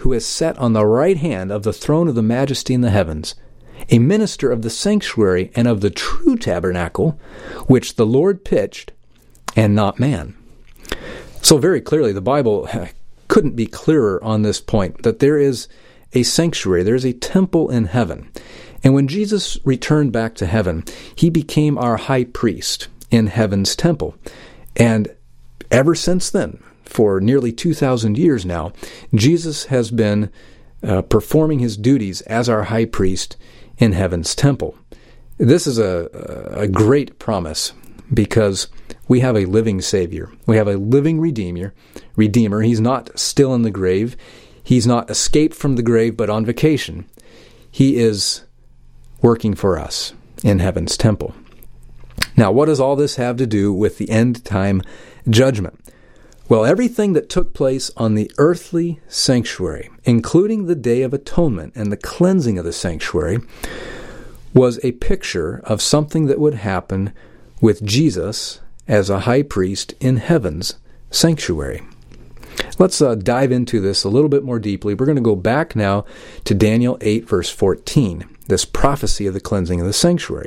who is set on the right hand of the throne of the majesty in the heavens, a minister of the sanctuary and of the true tabernacle, which the Lord pitched, and not man." So very clearly, the Bible couldn't be clearer on this point, that there is a sanctuary, there is a temple in heaven. And when Jesus returned back to heaven, he became our high priest in heaven's temple. And ever since then, for nearly 2,000 years now, Jesus has been performing his duties as our high priest in heaven's temple. This is a great promise, because we have a living Savior. We have a living Redeemer. He's not still in the grave. He's not escaped from the grave, but on vacation. He is working for us in heaven's temple. Now, what does all this have to do with the end-time judgment? Well, everything that took place on the earthly sanctuary, including the Day of Atonement and the cleansing of the sanctuary, was a picture of something that would happen with Jesus as a high priest in heaven's sanctuary. Let's dive into this a little bit more deeply. We're going to go back now to Daniel 8, verse 14, this prophecy of the cleansing of the sanctuary.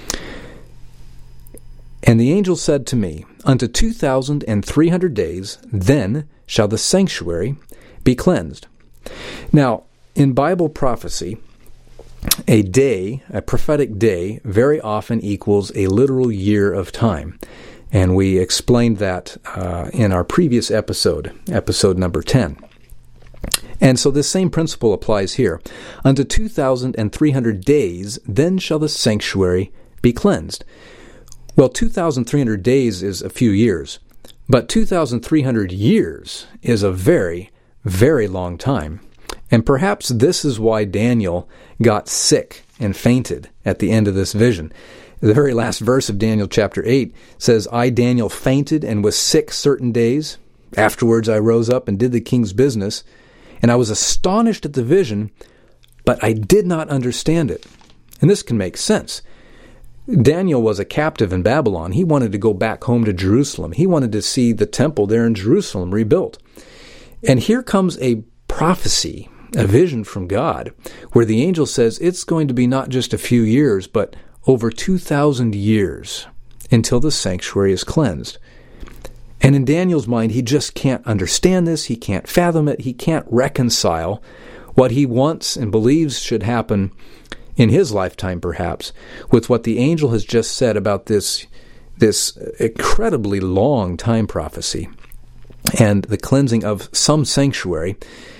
"And the angel said to me, Unto 2,300 days, then shall the sanctuary be cleansed." Now, in Bible prophecy, a day, a prophetic day, very often equals a literal year of time. And we explained that in our previous episode number 10. And so this same principle applies here. "Unto 2,300 days, then shall the sanctuary be cleansed." Well, 2,300 days is a few years, but 2,300 years is a very, very long time. And perhaps this is why Daniel got sick and fainted at the end of this vision. The very last verse of Daniel chapter 8 says, "I, Daniel, fainted and was sick certain days. Afterwards I rose up and did the king's business, and I was astonished at the vision, but I did not understand it." And this can make sense. Daniel was a captive in Babylon. He wanted to go back home to Jerusalem. He wanted to see the temple there in Jerusalem rebuilt. And here comes a prophecy, a vision from God, where the angel says it's going to be not just a few years, but over 2,000 years until the sanctuary is cleansed. And in Daniel's mind, he just can't understand this. He can't fathom it. He can't reconcile what he wants and believes should happen in his lifetime, perhaps, with what the angel has just said about this incredibly long time prophecy and the cleansing of some sanctuary,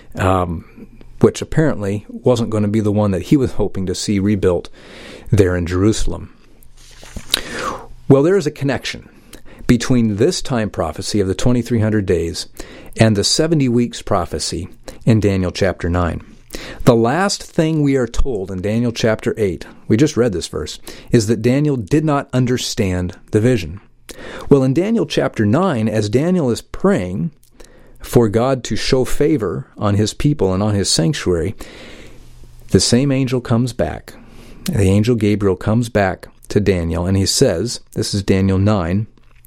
which apparently wasn't going to be the one that he was hoping to see rebuilt there in Jerusalem. Well, there is a connection between this time prophecy of the 2,300 days and the 70 weeks prophecy in Daniel chapter 9. The last thing we are told in Daniel chapter 8, we just read this verse, is that Daniel did not understand the vision. Well, in Daniel chapter 9, as Daniel is praying for God to show favor on his people and on his sanctuary, the same angel comes back. The angel Gabriel comes back to Daniel, and he says, this is Daniel 9,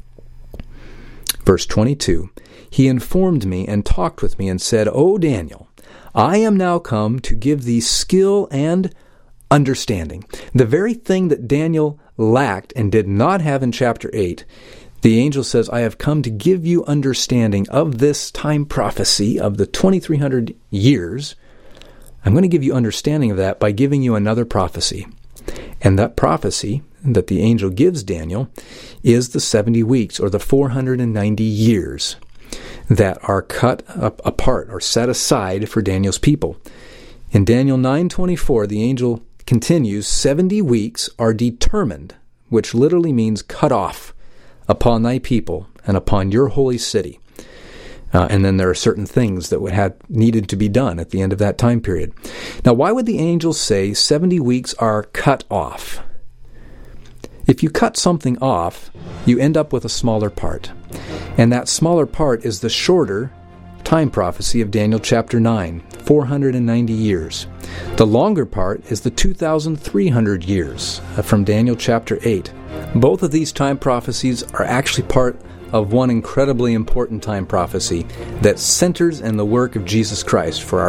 verse 22, "He informed me and talked with me and said, O Daniel, I am now come to give thee skill and understanding." The very thing that Daniel lacked and did not have in chapter 8, the angel says, "I have come to give you understanding of this time prophecy of the 2,300 years. I'm going to give you understanding of that by giving you another prophecy." And that prophecy that the angel gives Daniel is the 70 weeks, or the 490 years that are cut apart or set aside for Daniel's people. In Daniel 9:24, the angel continues, 70 weeks are determined, which literally means cut off, upon thy people and upon your holy city. And then there are certain things that needed to be done at the end of that time period. Now, why would the angel say 70 weeks are cut off? If you cut something off, you end up with a smaller part. And that smaller part is the shorter time prophecy of Daniel chapter 9, 490 years. The longer part is the 2,300 years from Daniel chapter 8. Both of these time prophecies are actually part of one incredibly important time prophecy that centers in the work of Jesus Christ for our